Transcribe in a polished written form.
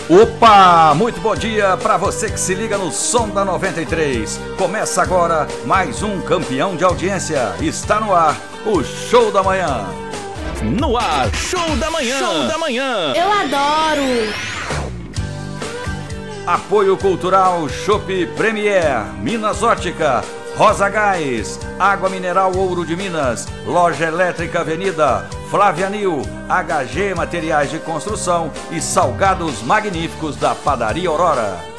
Opa, muito bom dia para você que se liga no som da 93. Começa agora mais um campeão de audiência. Está no ar o Show da Manhã. No ar, Show da Manhã. Show da Manhã. Eu adoro. Apoio Cultural Chopp Premier, Minas Ótica, Rosa Gás, Água Mineral Ouro de Minas, Loja Elétrica Avenida, Flávia Nil, HG Materiais de Construção e Salgados Magníficos da Padaria Aurora.